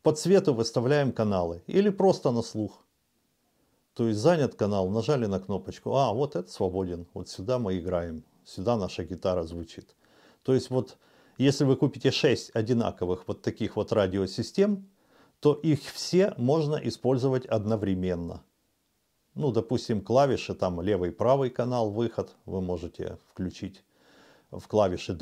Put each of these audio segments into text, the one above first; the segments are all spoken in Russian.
По цвету выставляем каналы или просто на слух. То есть занят канал, нажали на кнопочку, вот это свободен, вот сюда мы играем, сюда наша гитара звучит. То есть вот если вы купите 6 одинаковых вот таких вот радиосистем, то их все можно использовать одновременно. Ну, допустим, клавиши, там левый и правый канал, выход, вы можете включить в клавиши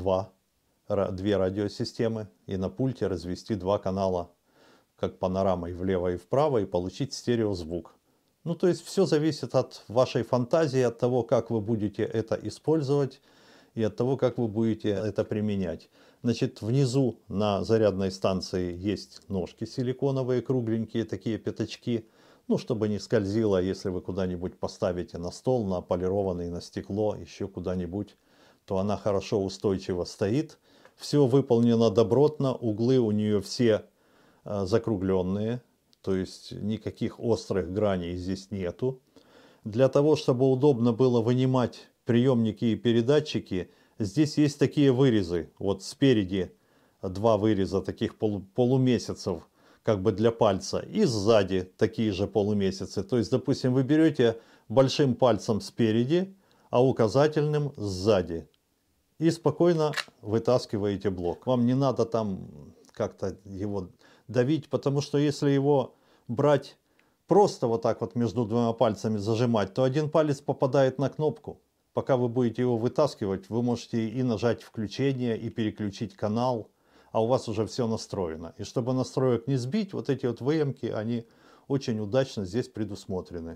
две радиосистемы и на пульте развести два канала, как панорамой влево и вправо, и получить стереозвук. Ну, то есть все зависит от вашей фантазии, от того, как вы будете это использовать и от того, как вы будете это применять. Значит, внизу на зарядной станции есть ножки силиконовые, кругленькие, такие пятачки. Ну, чтобы не скользило, если вы куда-нибудь поставите на стол, на полированный, на стекло, еще куда-нибудь, то она хорошо устойчиво стоит. Все выполнено добротно, углы у нее все закругленные. То есть никаких острых граней здесь нету. Для того, чтобы удобно было вынимать приемники и передатчики, здесь есть такие вырезы. Вот спереди два выреза таких полумесяцев, как бы для пальца. И сзади такие же полумесяцы. То есть, допустим, вы берете большим пальцем спереди, а указательным сзади. И спокойно вытаскиваете блок. Вам не надо там как-то его давить, потому что если его брать просто вот так вот между двумя пальцами зажимать, то один палец попадает на кнопку. Пока вы будете его вытаскивать, вы можете и нажать включение, и переключить канал, а у вас уже все настроено. И чтобы настроек не сбить, вот эти вот выемки, они очень удачно здесь предусмотрены.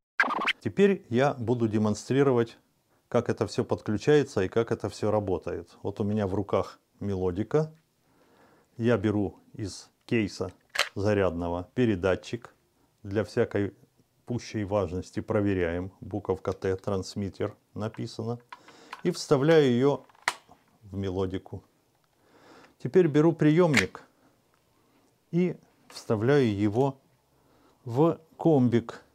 Теперь я буду демонстрировать, как это все подключается и как это все работает. Вот у меня в руках мелодика. Я беру из кейса зарядного передатчик. Для всякой пущей важности проверяем. Буковка Т, трансмиттер написано. И вставляю ее в мелодику. Теперь беру приемник и вставляю его в комбик.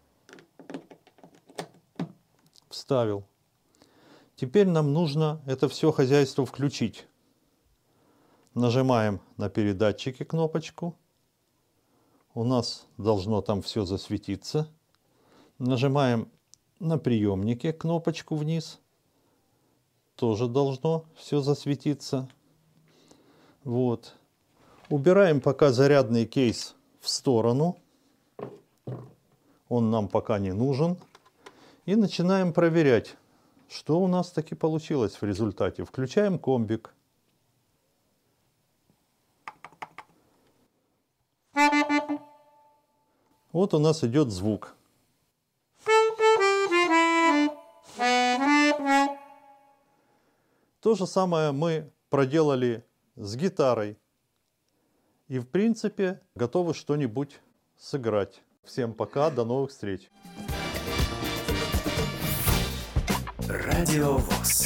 Вставил. Теперь нам нужно это все хозяйство включить. Нажимаем на передатчике кнопочку. У нас должно там все засветиться. Нажимаем на приемнике кнопочку вниз. Тоже должно все засветиться. Вот. Убираем пока зарядный кейс в сторону. Он нам пока не нужен. И начинаем проверять, что у нас таки получилось в результате. Включаем комбик. Вот у нас идет звук. То же самое мы проделали с гитарой. И в принципе готовы что-нибудь сыграть. Всем пока, до новых встреч. Радио ВОС.